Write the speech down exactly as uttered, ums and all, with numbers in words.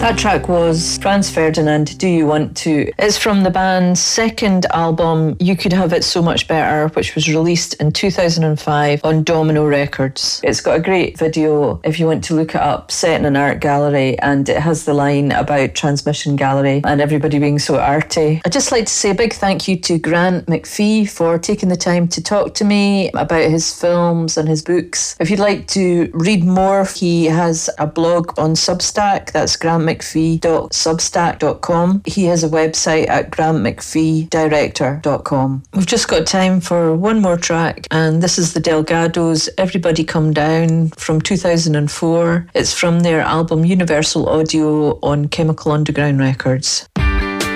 That track was Franz Ferdinand, Do You Want To? It's from the band's second album, You Could Have It So Much Better, which was released in two thousand five on Domino Records. It's got a great video, if you want to look it up, set in an art gallery, and it has the line about Transmission Gallery and everybody being so arty. I'd just like to say a big thank you to Grant McPhee for taking the time to talk to me about his films and his books. If you'd like to read more, he has a blog on Substack. That's grant mcphee dot substack dot com. He has a website at grant mcphee director dot com. We've just got time for one more track, and this is the Delgados, Everybody Come Down, from two thousand four. It's from their album Universal Audio on Chemical Underground Records.